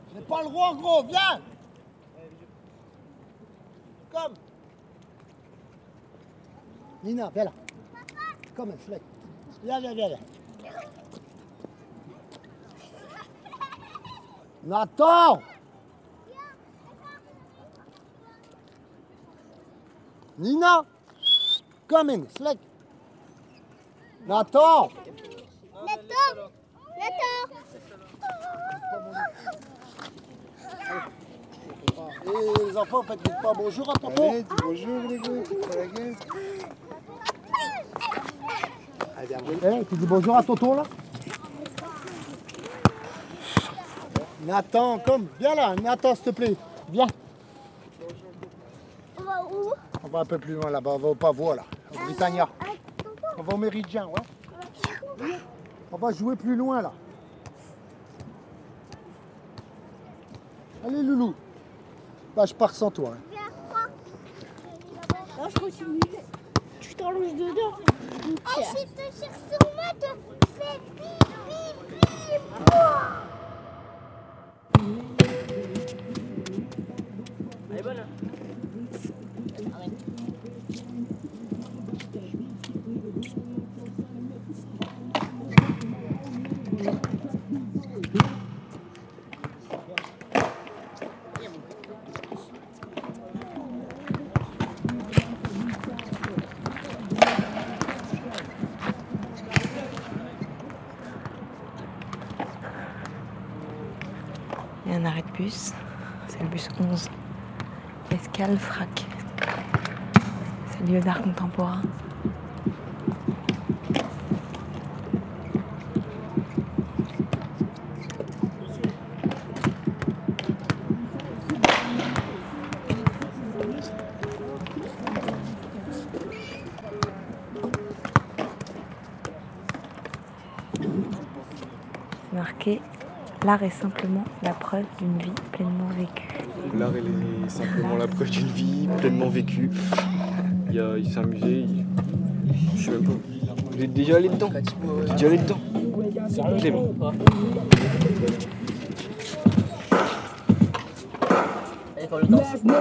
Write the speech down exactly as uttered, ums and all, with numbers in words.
J'ai pas le droit, gros, viens. Comme. Nina, viens là. Comme un flec. Viens, viens, viens, viens. Nathan! Nina! Come in, Slack! Nathan! Nathan! Nathan! Et les enfants, faites pas bonjour à tonton. Allez, dis bonjour les gars, c'est la gueule. Allez, tu dis bonjour à tonton là? Nathan, comme, viens là, Nathan s'il te plaît, viens. On va où? On va un peu plus loin là-bas, on va au Pavois là, au Britannia. On va au Méridien, ouais. On va jouer plus loin là. Allez Loulou. Bah je pars sans toi. Hein. Non, je continue. Tu t'allonges dedans. Ah, je te cherche sur moi, te fais bip, bip, bip. Elle est bonne, hein? Il y a un arrêt de bus, c'est le bus onze. Escale Frac. C'est lieu d'art contemporain. C'est marqué « L'art est simplement la preuve d'une vie pleinement vécue ». L'art est simplement la preuve d'une vie pleinement vécue. Il, a, il s'est amusé, il... je sais même pas. Vous êtes déjà allé dedans. Vous êtes déjà allé dedans. C'est bon. Allez, pour le temps.